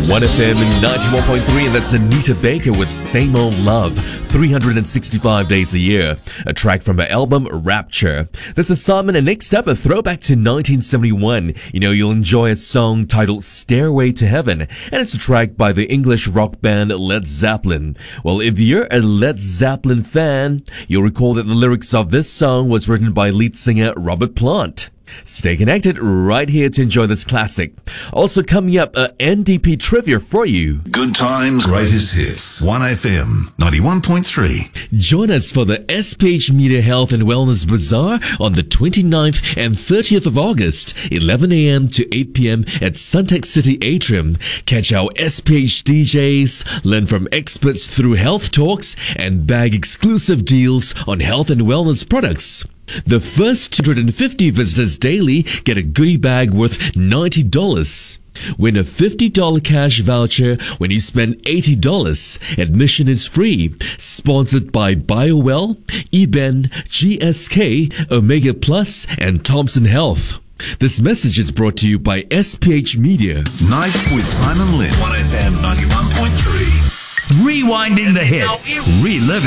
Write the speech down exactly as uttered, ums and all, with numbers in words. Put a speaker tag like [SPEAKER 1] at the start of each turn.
[SPEAKER 1] one F M ninety-one point three, and that's Anita Baker with Same Old Love, three hundred sixty-five days a year. A track from her album Rapture. This is Simon, and next up, a throwback to nineteen seventy-one. You know, you'll enjoy a song titled Stairway to Heaven, and it's a track by the English rock band Led Zeppelin. Well, if you're a Led Zeppelin fan, you'll recall that the lyrics of this song was written by lead singer Robert Plant. Stay connected right here to enjoy this classic. Also coming up, a N D P trivia for you.
[SPEAKER 2] Good times, greatest hits. one F M ninety-one point three.
[SPEAKER 1] Join us for the S P H Media Health and Wellness Bazaar on the twenty-ninth and thirtieth of August, eleven a m to eight p m at Suntec City Atrium. Catch our S P H D Js, learn from experts through health talks, and bag exclusive deals on health and wellness products. The first two hundred fifty visitors daily get a goodie bag worth ninety dollars. Win a fifty dollars cash voucher when you spend eighty dollars. Admission is free. Sponsored by BioWell, eBen, G S K, Omega Plus, and Thompson Health. This message is brought to you by S P H Media.
[SPEAKER 2] Nights with Simon Lynn. one F M ninety-one point three.
[SPEAKER 3] Rewinding the hits. Relive